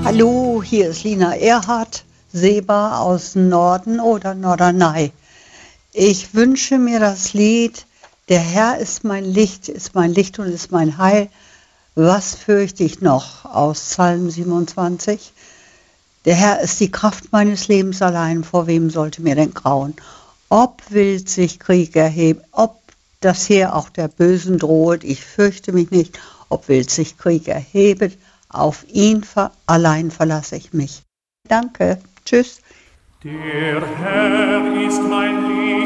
Hallo, hier ist Lina Erhardt, Seba aus Norden oder Norderney. Ich wünsche mir das Lied Der Herr ist mein Licht und ist mein Heil. Was fürchte ich noch? Aus Psalm 27. Der Herr ist die Kraft meines Lebens allein, vor wem sollte mir denn grauen? Ob wild sich Krieg erhebt, ob das Heer auch der Bösen droht, ich fürchte mich nicht, ob wild sich Krieg erhebet, auf ihn allein verlasse ich mich. Danke, tschüss. Der Herr ist mein Licht